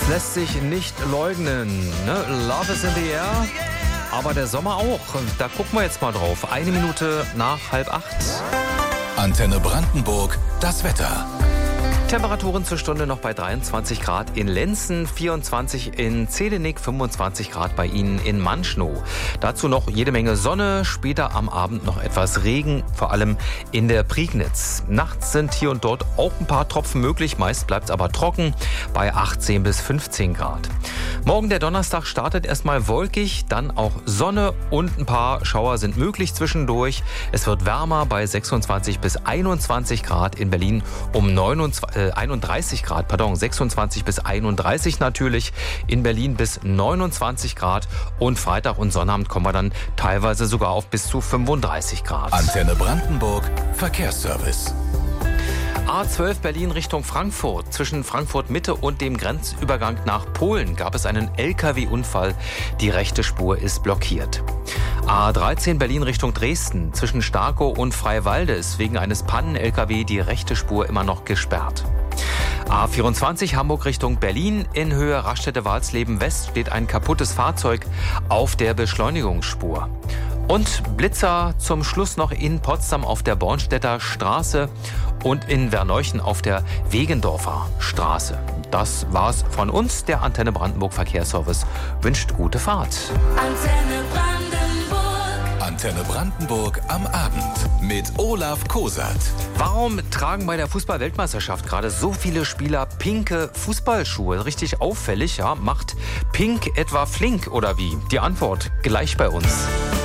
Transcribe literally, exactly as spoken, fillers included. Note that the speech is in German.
Das lässt sich nicht leugnen. Ne? Love is in the air. Aber der Sommer auch. Da gucken wir jetzt mal drauf. Eine Minute nach halb acht. Antenne Brandenburg, das Wetter. Temperaturen zur Stunde noch bei dreiundzwanzig Grad in Lenzen, vierundzwanzig in Zedenick, fünfundzwanzig Grad bei Ihnen in Manschnow. Dazu noch jede Menge Sonne, später am Abend noch etwas Regen, vor allem in der Prignitz. Nachts sind hier und dort auch ein paar Tropfen möglich, meist bleibt es aber trocken bei achtzehn bis fünfzehn Grad. Morgen der Donnerstag startet erstmal wolkig, dann auch Sonne und ein paar Schauer sind möglich zwischendurch. Es wird wärmer bei sechsundzwanzig bis einundzwanzig Grad in Berlin, um neunundzwanzig, äh, einunddreißig Grad, pardon, sechsundzwanzig bis einunddreißig natürlich, in Berlin bis neunundzwanzig Grad und Freitag und Sonnabend kommen wir dann teilweise sogar auf bis zu fünfunddreißig Grad. Antenne Brandenburg, Verkehrsservice. A zwölf Berlin Richtung Frankfurt. Zwischen Frankfurt Mitte und dem Grenzübergang nach Polen gab es einen L K W-Unfall. Die rechte Spur ist blockiert. A dreizehn Berlin Richtung Dresden. Zwischen Starkow und Freiwalde ist wegen eines Pannen-L K W die rechte Spur immer noch gesperrt. A vierundzwanzig Hamburg Richtung Berlin. In Höhe Raststätte-Walsleben West steht ein kaputtes Fahrzeug auf der Beschleunigungsspur. Und Blitzer zum Schluss noch in Potsdam auf der Bornstedter Straße und in Verneuchen auf der Wegendorfer Straße. Das war's von uns. Der Antenne Brandenburg Verkehrsservice wünscht gute Fahrt. Antenne Brandenburg. Antenne Brandenburg am Abend mit Olaf Kosat. Warum tragen bei der Fußball-Weltmeisterschaft gerade so viele Spieler pinke Fußballschuhe? Richtig auffällig, ja? Macht Pink etwa flink oder wie? Die Antwort gleich bei uns.